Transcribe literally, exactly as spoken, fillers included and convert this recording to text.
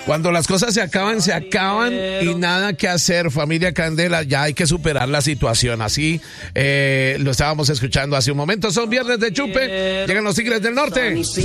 Cuando las cosas se acaban, se acaban y nada que hacer, familia Candela, ya hay que superar la situación. Así eh, lo estábamos escuchando hace un momento. Son viernes de chupe, llegan los Tigres del Norte.